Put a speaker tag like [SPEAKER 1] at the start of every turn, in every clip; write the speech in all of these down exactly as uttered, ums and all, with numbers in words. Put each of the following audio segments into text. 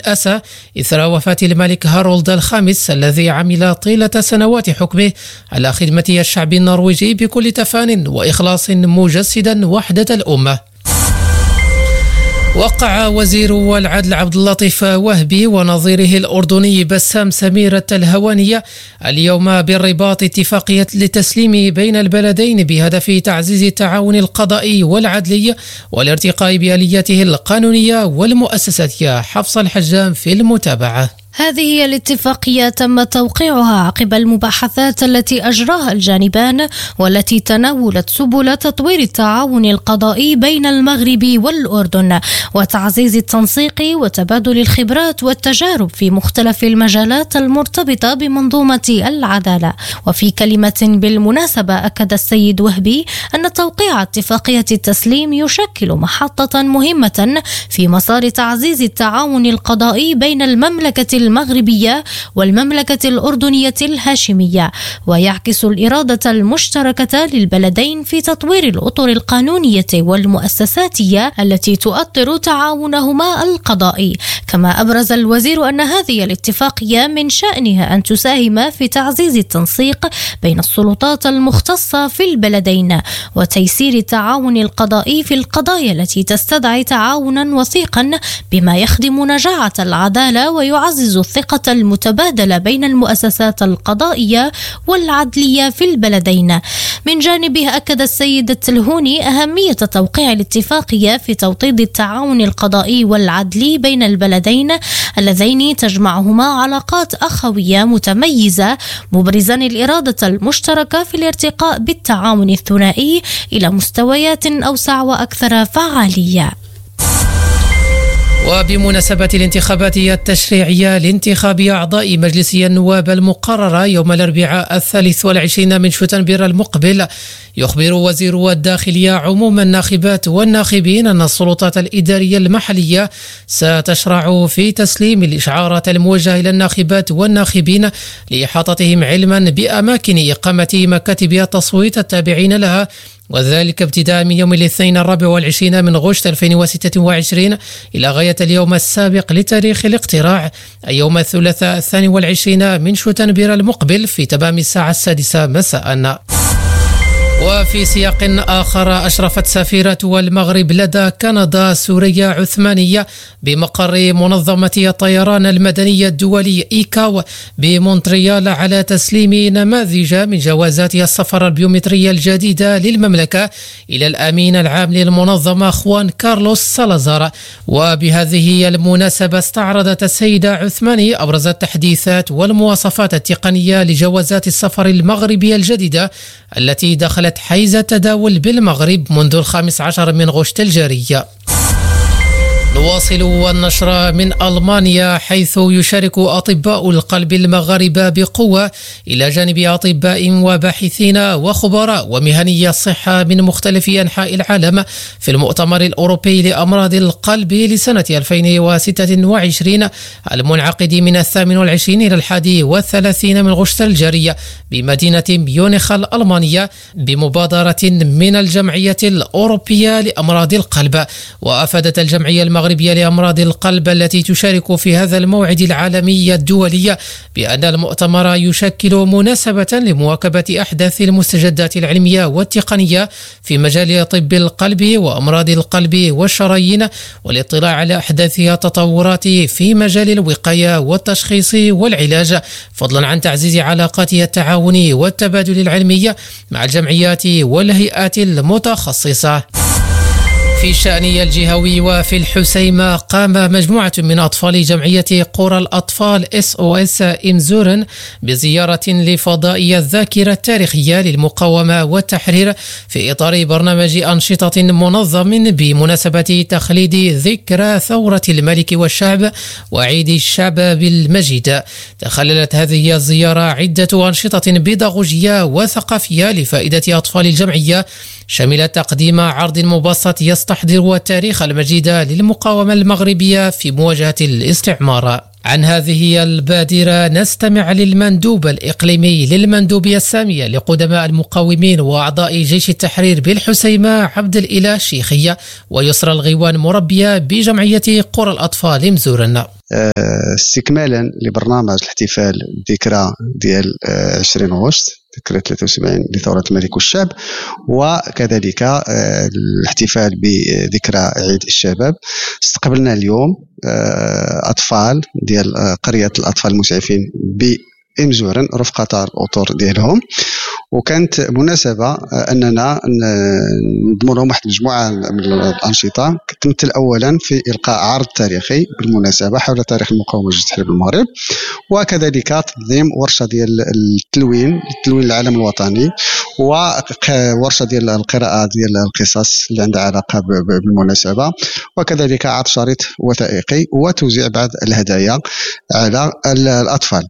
[SPEAKER 1] الأسى إثر وفاة الملك هارولد الخامس الذي عمل طيلة سنوات حكمه على خدمة الشعب النرويجي بكل تفان وإخلاص مجسدا وحدة الأمة. وقع وزير العدل عبد اللطيف وهبي ونظيره الأردني بسام سميرة الهوانية اليوم بالرباط اتفاقية للتسليم بين البلدين بهدف تعزيز التعاون القضائي والعدلي والارتقاء بآلياته القانونية والمؤسساتية. حفص الحجام في المتابعة.
[SPEAKER 2] هذه هي الاتفاقية تم توقيعها عقب المباحثات التي أجراها الجانبان والتي تناولت سبل تطوير التعاون القضائي بين المغرب والأردن وتعزيز التنسيق وتبادل الخبرات والتجارب في مختلف المجالات المرتبطة بمنظومة العدالة. وفي كلمة بالمناسبة أكد السيد وهبي أن توقيع اتفاقية التسليم يشكل محطة مهمة في مسار تعزيز التعاون القضائي بين المملكة المغربية والمملكة الأردنية الهاشمية، ويعكس الإرادة المشتركة للبلدين في تطوير الأطر القانونية والمؤسساتية التي تؤطر تعاونهما القضائي. كما أبرز الوزير أن هذه الاتفاقية من شأنها أن تساهم في تعزيز التنسيق بين السلطات المختصة في البلدين وتيسير التعاون القضائي في القضايا التي تستدعي تعاونا وثيقا بما يخدم نجاعة العدالة ويعزز الثقة المتبادلة بين المؤسسات القضائية والعدلية في البلدين. من جانبه أكد السيد التلهوني أهمية توقيع الاتفاقية في توطيد التعاون القضائي والعدلي بين البلدين اللذين تجمعهما علاقات أخوية متميزة، مبرزا الإرادة المشتركة في الارتقاء بالتعاون الثنائي إلى مستويات أوسع وأكثر فعالية.
[SPEAKER 1] وبمناسبة الانتخابات التشريعية لانتخاب أعضاء مجلس النواب المقررة يوم الأربعاء الثالث والعشرين من شتنبر المقبل، يخبر وزير الداخلية عموم الناخبات والناخبين أن السلطات الإدارية المحلية ستشرع في تسليم الإشعارات الموجهة إلى الناخبات والناخبين لإحاطتهم علما بأماكن إقامة مكاتب التصويت التابعين لها، وذلك ابتداء من يوم الاثنين الرابع والعشرين من غشت ألفين وستة وعشرين إلى غاية اليوم السابق لتاريخ الاقتراع أي يوم الثلاثاء الثاني والعشرين من شتنبر المقبل في تمام الساعة السادسة مساء. وفي سياق آخر، أشرفت سفيرة المغرب لدى كندا سوريا عثمانية بمقر منظمة الطيران المدني الدولي إيكاو بمونتريال على تسليم نماذج من جوازات السفر البيومترية الجديدة للمملكة إلى الأمين العام للمنظمة خوان كارلوس سالازار. وبهذه المناسبة استعرضت السيدة عثماني أبرز التحديثات والمواصفات التقنية لجوازات السفر المغربية الجديدة التي دخلت حيز التداول بالمغرب منذ الخامس عشر من غشت الجارية. نواصل النشر من ألمانيا، حيث يشارك أطباء القلب المغاربة بقوة إلى جانب أطباء وباحثين وخبراء ومهني الصحة من مختلف أنحاء العالم في المؤتمر الأوروبي لأمراض القلب لسنة ألفين وستة وعشرين المنعقد من الثامن والعشرين إلى الحادي والثلاثين من غشت الجارية بمدينة ميونخ الألمانية بمبادرة من الجمعية الأوروبية لأمراض القلب. وأفادت الجمعية المغربية المغربية لأمراض القلب التي تشارك في هذا الموعد العالمي الدولي بأن المؤتمر يشكل مناسبة لمواكبة أحدث المستجدات العلمية والتقنية في مجال طب القلب وأمراض القلب والشرايين، والاطلاع على أحدث التطورات في مجال الوقاية والتشخيص والعلاج، فضلا عن تعزيز علاقات التعاون والتبادل العلمي مع الجمعيات والهيئات المتخصصة. في الشأن الجهوي، وفي الحسيمة قام مجموعة من أطفال جمعية قرى الأطفال إس أو إس إمزورن بزيارة لفضائية الذاكرة التاريخية للمقاومة والتحرير في إطار برنامج أنشطة منظم بمناسبة تخليد ذكرى ثورة الملك والشعب وعيد الشباب المجيد. تخللت هذه الزيارة عدة أنشطة بيداغوجية وثقافية لفائدة أطفال الجمعية، شمل تقديم عرض مبسط يستحضر التاريخ المجيد للمقاومة المغربية في مواجهة الاستعمار. عن هذه البادرة نستمع للمندوب الإقليمي للمندوبية السامية لقدماء المقاومين وأعضاء جيش التحرير بالحسيمة عبد الإله الشيخية ويسرى الغيوان مربية بجمعية قرى الأطفال مزورنا.
[SPEAKER 3] استكمالا لبرنامج الاحتفال بذكرى ديال عشرين غشت ذكرى ثلاثة وسبعين لثورة الملك والشعب، وكذلك الاحتفال بذكرى عيد الشباب، استقبلنا اليوم أطفال ديال قرية الأطفال المسعفين بإمزورن رفقة الأطر ديالهم، وكانت مناسبة أننا نضم لهم واحد المجموعة من الأنشطة تمثل أولا في إلقاء عرض تاريخي بالمناسبة حول تاريخ المقاومة والجيش التحرير بالمغرب، وكذلك تنظيم ورشة ديال التلوين التلوين العالم الوطني، وورشة ديال القراءة ديال القصص اللي عندها علاقة بالمناسبة، وكذلك عرض شريط وثائقي وتوزيع بعض الهدايا على الأطفال.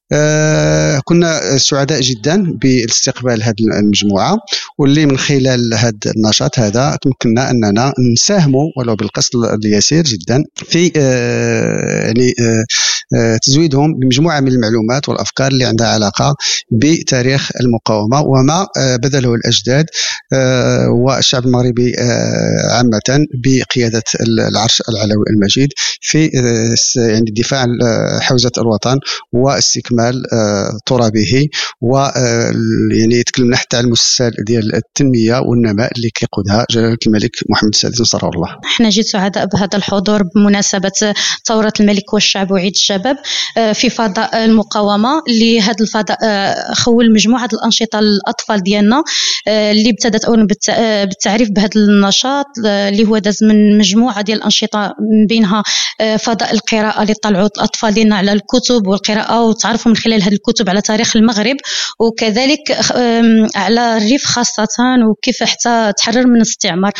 [SPEAKER 3] آه كنا سعداء جدا باستقبال هذه المجموعة، واللي من خلال هذا النشاط هذا تمكننا أننا نساهموا ولو بالقسط اليسير جدا في آه يعني آه آه تزويدهم بمجموعة من المعلومات والأفكار اللي عندها علاقة بتاريخ المقاومة وما آه بذله الأجداد آه والشعب المغربي آه عامة بقيادة العرش العلوي المجيد في آه يعني الدفاع عن حوزة الوطن واستكمال ترابه، و يعني تكلمنا حتى على المؤسسات ديال التنميه والنماء اللي كيقودها جلاله الملك محمد السادس نصره الله.
[SPEAKER 4] احنا جيت سعداء بهذا الحضور بمناسبه ثوره الملك والشعب وعيد الشباب في فضاء المقاومه، اللي هذا الفضاء خول مجموعه الانشطه للاطفال ديالنا اللي ابتدت اولا بالتعريف بهذا النشاط اللي هو داز من مجموعه ديال الانشطه من بينها فضاء القراءه اللي طلعوا الاطفال ديالنا على الكتب والقراءه وتعرفوا من خلال هذه الكتب على تاريخ المغرب، وكذلك على الريف خاصة وكيف حتى تحرر من الاستعمار.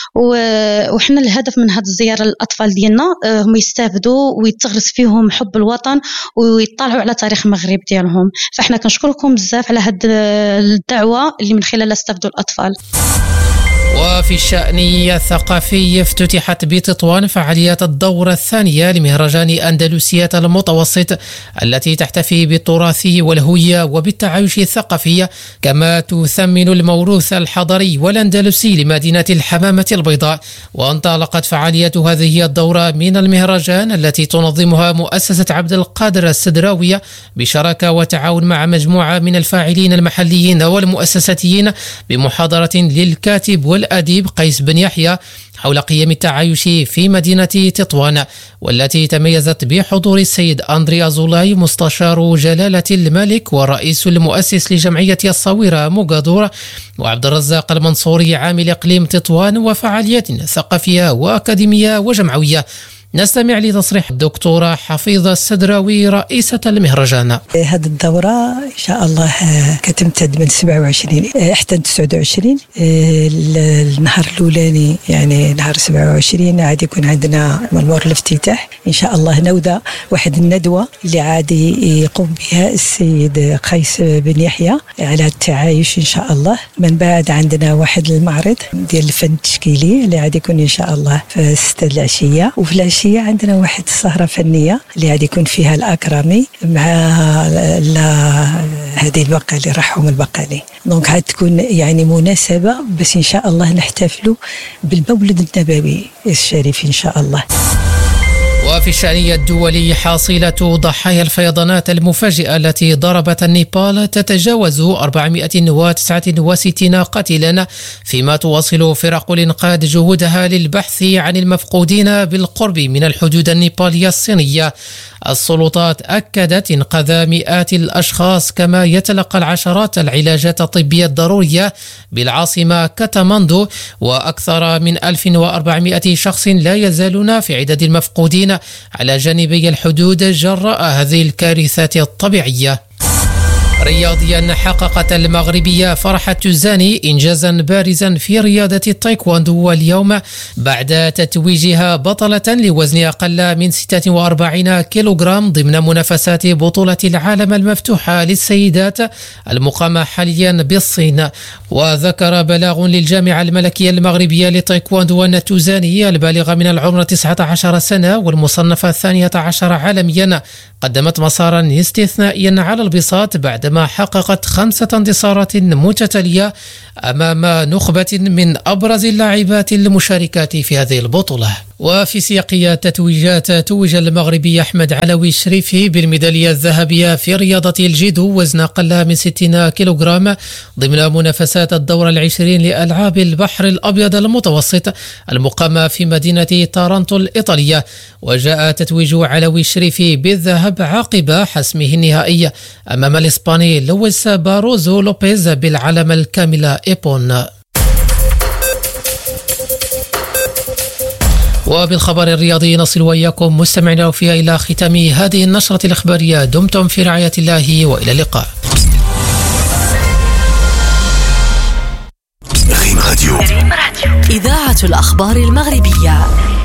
[SPEAKER 4] وحنا الهدف من هذه الزيارة للأطفال ديالنا هم يستافدوا ويتغرس فيهم حب الوطن ويطلعوا على تاريخ المغرب ديالهم، فاحنا كنشكركم بزاف على هذه الدعوة اللي من خلالها استفدوا الأطفال.
[SPEAKER 1] وفي الشأن الثقافي افتتحت بتطوان فعاليات الدورة الثانية لمهرجان أندلسية المتوسط التي تحتفي بالتراث والهوية وبالتعايش الثقافي، كما تثمن الموروث الحضاري والأندلسي لمدينة الحمامة البيضاء. وانطلقت فعاليات هذه الدورة من المهرجان التي تنظمها مؤسسة عبد القادر السدراوية بشراكة وتعاون مع مجموعة من الفاعلين المحليين والمؤسساتيين بمحاضرة للكاتب والأديب قيس بن يحيى حول قيم التعايش في مدينة تطوان، والتي تميزت بحضور السيد أندري أزولاي مستشار جلالة الملك والرئيس المؤسس لجمعية الصويرة مقادور، وعبد الرزاق المنصوري عامل إقليم تطوان، وفعاليات ثقافية وأكاديمية وجمعوية. نستمع لتصريح الدكتورة حفيظة السدراوي رئيسة المهرجان.
[SPEAKER 5] هذه الدورة إن شاء الله كتمتد من سبعة وعشرين حتى تسعة وعشرين. النهار الأولاني يعني نهار سبعة وعشرين عاد يكون عندنا مور الافتتاح إن شاء الله، نوذة واحد الندوة اللي عاد يقوم بها السيد قيس بن يحيى على التعايش إن شاء الله. من بعد عندنا واحد المعرض ديال الفن التشكيلي اللي عاد يكون إن شاء الله في ستة العشية، وفي العشية عندنا واحد السهرة فنية اللي عاد يكون فيها الأكرامي مع هذه البقالي رحهم البقالي. دونك عاد تكون يعني مناسبة بس إن شاء الله نحتفلوا بالمولد النبوي الشريف إن شاء الله.
[SPEAKER 1] وفي الشأن الدولي حاصلة ضحايا الفيضانات المفاجئة التي ضربت النيبال تتجاوز أربعمائة وتسعة وستين قتيلا، فيما تواصل فرق الإنقاذ جهودها للبحث عن المفقودين بالقرب من الحدود النيبالية الصينية. السلطات أكدت إنقاذ مئات الأشخاص، كما يتلقى العشرات العلاجات الطبية الضرورية بالعاصمة كاتماندو، وأكثر من ألف وأربعمائة شخص لا يزالون في عدد المفقودين على جانبي الحدود جراء هذه الكارثات الطبيعية. رياضيا، حققت المغربية فرحة تزاني إنجازا بارزا في رياضة التايكواندو اليوم بعد تتويجها بطلة لوزن أقل من ستة وأربعين كيلوغرام ضمن منافسات بطولة العالم المفتوحة للسيدات المقامة حاليا بالصين. وذكر بلاغ للجامعة الملكية المغربية للتايكواندو أن تزاني البالغة من العمر تسعة عشر سنة والمصنفة الثانية عشر عالميا قدمت مسارا استثنائيا على البساط بعدما حققت خمسة انتصارات متتالية أمام نخبة من أبرز اللاعبات المشاركات في هذه البطولة. وفي سياق التتويجات، توج المغربي أحمد علوي الشريفي بالميدالية الذهبية في رياضة الجيدو وزن أقل من ستين كيلوغرام ضمن منافسات الدورة العشرين لألعاب البحر الأبيض المتوسط المقامة في مدينة تارنتو الإيطالية. وجاء تتويج علوي الشريفي بالذهب عقب حسمه النهائي أمام الإسباني لويس باروزو لوبيز بالعلم الكامل إيبون. وبالخبر الرياضي نصل وإياكم مستمعين فيها إلى ختام هذه النشرة الإخبارية. دمتم في رعاية الله وإلى اللقاء.
[SPEAKER 6] ريم راديو، إذاعة الأخبار المغربية.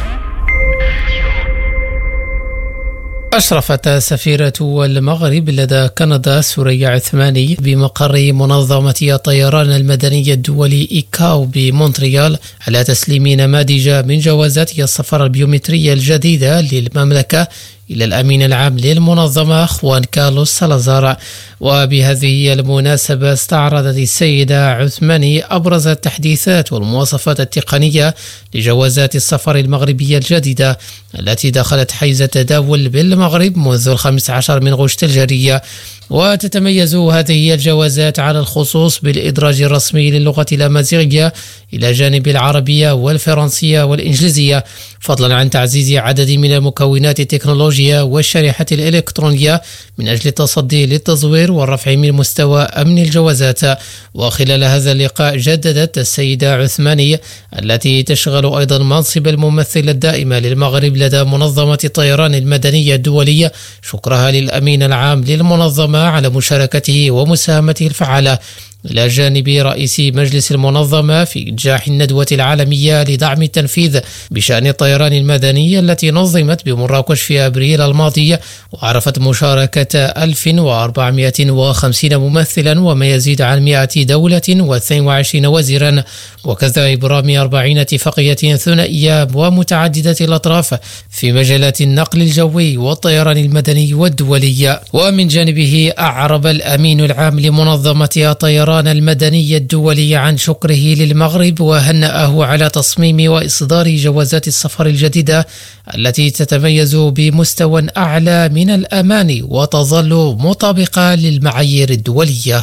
[SPEAKER 1] أشرفت سفيرة المغرب لدى كندا سوريا عثماني بمقر منظمة الطيران المدني الدولي إيكاو بمونتريال على تسليم نماذج من جوازات السفر البيومترية الجديدة للمملكة إلى الأمين العام للمنظمة خوان كارلوس سالازار. وبهذه المناسبة استعرضت السيدة عثماني أبرز التحديثات والمواصفات التقنية لجوازات السفر المغربية الجديدة التي دخلت حيز التداول بالمغرب منذ الخامس عشر من غشت الجارية. وتتميز هذه الجوازات على الخصوص بالإدراج الرسمي للغة الأمازيغية إلى جانب العربية والفرنسية والإنجليزية، فضلا عن تعزيز عدد من المكونات التكنولوجية والشريحة الإلكترونية من أجل التصدي للتزوير والرفع من مستوى أمن الجوازات. وخلال هذا اللقاء جددت السيدة عثماني التي تشغل أيضا منصب الممثل الدائم للمغرب لدى منظمة الطيران المدني الدولية شكرها للأمين العام للمنظمة على مشاركته ومساهمته الفعالة إلى جانب رئيس مجلس المنظمة في إنجاح الندوة العالمية لدعم التنفيذ بشأن الطيران المدني التي نظمت بمراكش في أبريل الماضي، وعرفت مشاركة ألف وأربعمائة وخمسين ممثلا وما يزيد عن مائة دولة واثنين وعشرين وزيرا، وكذا إبرام أربعين اتفاقية ثنائية ومتعددة الأطراف في مجالات النقل الجوي والطيران المدني والدولي. ومن جانبه أعرب الأمين العام لمنظمة الطيران المدني الدولي عن شكره للمغرب وهنأه على تصميم وإصدار جوازات السفر الجديدة التي تتميز بمستوى أعلى من الأمان وتظل مطابقة للمعايير الدولية.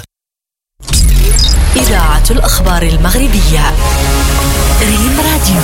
[SPEAKER 6] إذاعة الأخبار المغربية، ريم راديو.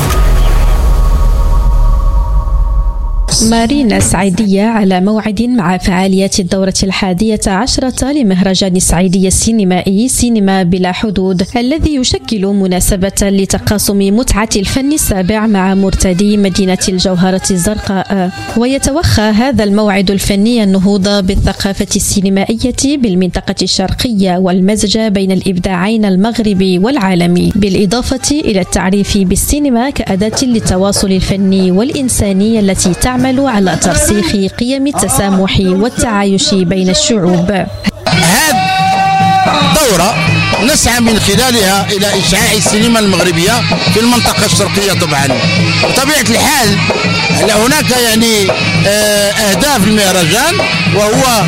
[SPEAKER 7] مارينا السعيدية على موعد مع فعاليات الدورة الحادية عشرة لمهرجان السعيدية السينمائي سينما بلا حدود، الذي يشكل مناسبة لتقاسم متعة الفن السابع مع مرتدي مدينة الجوهرة الزرقاء. ويتوخى هذا الموعد الفني النهوض بالثقافة السينمائية بالمنطقة الشرقية والمزج بين الإبداعين المغربي والعالمي، بالإضافة إلى التعريف بالسينما كأداة للتواصل الفني والإنساني التي تعمل على ترسيخ قيم التسامح والتعايش بين الشعوب.
[SPEAKER 8] هذه دورة نسعى من خلالها إلى إشعاع السينما المغربية في المنطقة الشرقية. طبعا بطبيعة الحال هناك يعني أهداف المهرجان، وهو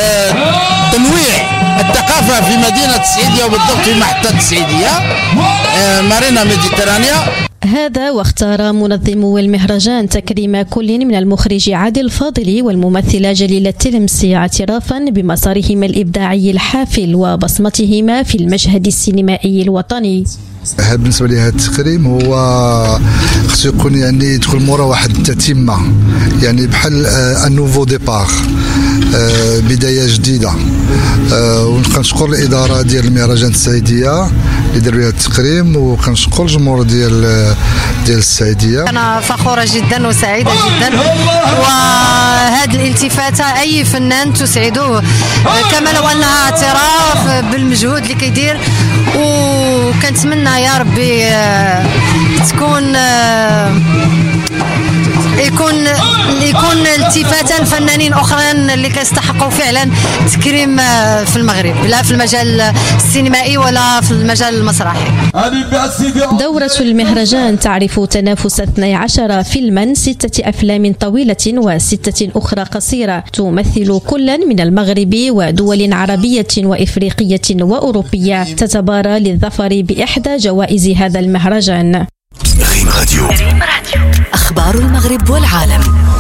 [SPEAKER 8] تنويع الثقافة في مدينة السعيدية وبالضبط في محطة السعيدية مارينا ميديترانيا.
[SPEAKER 7] هذا واختار منظمو المهرجان تكريم كل من المخرج عادل الفاضلي والممثلة جليلة التلمسي اعترافا بمسارهما الإبداعي الحافل وبصمتهما في المشهد السينمائي الوطني.
[SPEAKER 9] هذا بالنسبه لي هذا التكريم هو خصو يكون يعني يدخل مورا واحد التتمه، يعني بحال ان نوفو ديبار، بدايه جديده. وكنشكر الاداره ديال المهرجان السعيديه اللي داروا لها التكريم، وكنشكر الجمهور ديال ديال السعيديه.
[SPEAKER 10] انا فخوره جدا وسعيده جدا، وهذا التفاتة أي فنان تسعده كما لو أنها اعتراف بالمجهود اللي كيدير. وكنتمنى يا ربي تكون يكون يكون التفاتا لفنانين اخرين اللي كيستحقوا فعلا تكريم في المغرب، لا في المجال السينمائي ولا في المجال المسرحي.
[SPEAKER 7] دورة المهرجان تعرف تنافس اثني عشر فيلما، ستة أفلام طويلة وستة أخرى قصيرة، تمثل كلا من المغرب ودول عربية وإفريقية وأوروبية، تتبارى للظفر بإحدى جوائز هذا المهرجان.
[SPEAKER 6] ريم راديو. أخبار المغرب والعالم.